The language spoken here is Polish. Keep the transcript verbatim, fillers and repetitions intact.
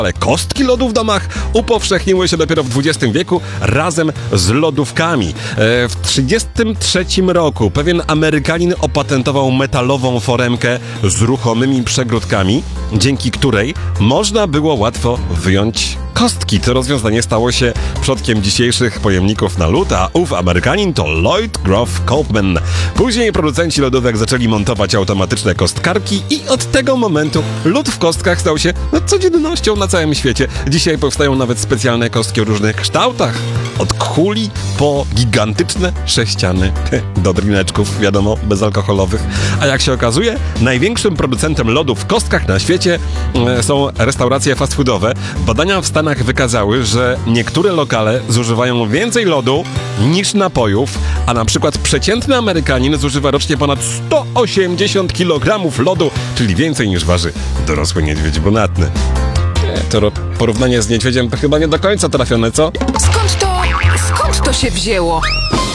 Ale kostki lodu w domach upowszechniły się dopiero w dwudziestym wieku razem z lodówkami. E, w trzydziestym trzecim roku pewien Amerykanin opatentował metalową foremkę z ruchomymi przegródkami, dzięki której można było łatwo wyjąć kostki. To rozwiązanie stało się przodkiem dzisiejszych pojemników na lód, a ów Amerykanin to Lloyd Groff Kaufman. Później producenci lodówek zaczęli montować automatyczne kostkarki i od tego momentu lód w kostkach stał się no, codziennością na całym świecie. Dzisiaj powstają nawet specjalne kostki o różnych kształtach. Od kuli po gigantyczne sześciany do drineczków, wiadomo, bezalkoholowych. A jak się okazuje, największym producentem lodu w kostkach na świecie e, są restauracje fast foodowe. Badania w Stanach wykazały, że niektóre lokale zużywają więcej lodu niż napojów, a na przykład przeciętny Amerykanin zużywa rocznie ponad sto osiemdziesiąt kilogramów lodu, czyli więcej niż waży dorosły niedźwiedź brunatny. To porównanie z niedźwiedziem to chyba nie do końca trafione, co? Skąd to, skąd to się wzięło?